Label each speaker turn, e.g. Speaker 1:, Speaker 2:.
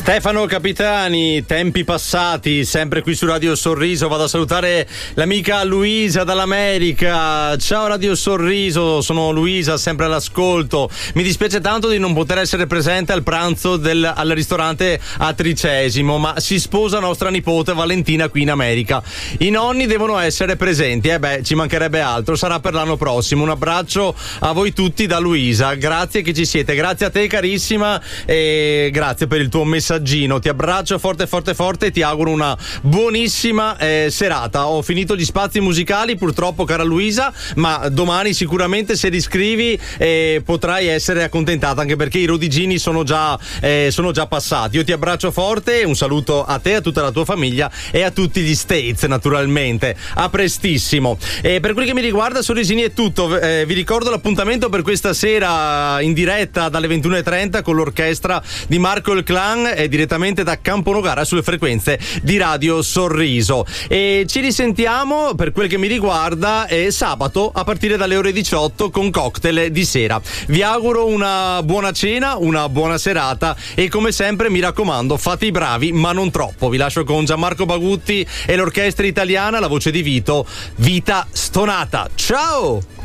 Speaker 1: Stefano Capitani, tempi passati, sempre qui su Radio Sorriso. Vado a salutare l'amica Luisa dall'America. Ciao Radio Sorriso, sono Luisa, sempre all'ascolto. Mi dispiace tanto di non poter essere presente al pranzo al ristorante a Tricesimo, ma si sposa nostra nipote Valentina qui in America. I nonni devono essere presenti, ci mancherebbe altro, sarà per l'anno prossimo. Un abbraccio a voi tutti da Luisa, grazie che ci siete, grazie a te carissima e grazie per il tuo messaggino. Ti abbraccio forte forte forte e ti auguro una buonissima serata. Ho finito gli spazi musicali purtroppo, cara Luisa, ma domani sicuramente se riscrivi potrai essere accontentata, anche perché i rodigini sono già passati. Io ti abbraccio forte, un saluto a te, a tutta la tua famiglia e a tutti gli States naturalmente. A prestissimo. Per quel che mi riguarda Sorrisini è tutto. Vi ricordo l'appuntamento per questa sera in diretta dalle 21:30 con l'orchestra di Marco il Clan direttamente da Camponogara sulle frequenze di Radio Sorriso. E ci risentiamo per quel che mi riguarda sabato a partire dalle ore 18 con cocktail di sera. Vi auguro una buona cena, una buona serata e come sempre mi raccomando fate i bravi ma non troppo. Vi lascio con Gianmarco Bagutti e l'orchestra italiana, la voce di Vito, Vita Stonata. Ciao!